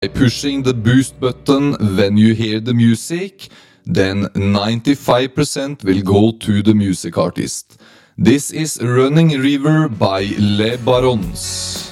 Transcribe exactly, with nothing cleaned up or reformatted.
By pushing the boost button when you hear the music, then ninety-five percent will go to the music artist. This is Running River by Les Barons.